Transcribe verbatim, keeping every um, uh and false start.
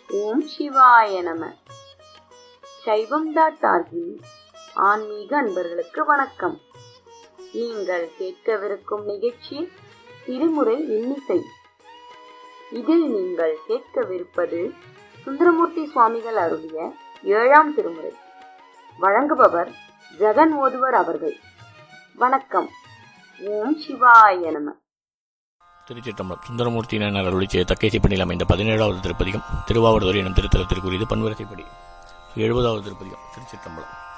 ஓம் சிவாய நம. சைவம் டாட் ஆர்கின் ஆன்மீக அன்பர்களுக்கு வணக்கம். நீங்கள் கேட்கவிருக்கும் நிகழ்ச்சி திருமுறை இன்னிசை. இதில் நீங்கள் கேட்கவிருப்பது சுந்தரமூர்த்தி சுவாமிகள் அருளிய ஏழாம் திருமுறை. வழங்குபவர் ஜெகன் ஓதுவர் அவர்கள். வணக்கம். ஓம் சிவாய நம. திருச்சிற்றம்பலம். சுந்தரமூர்த்தியினர் அருளி செய்த தக்கைசைப்பணியில் அமைந்த பதினேழாவது திருப்பதிகம் திருவாவடுதுறை எனும் திருத்தலத்திற்குரியது. பன்வரிசைப்படி எழுபதாவது திருப்பதிகம். திருச்சிற்றம்பலம்.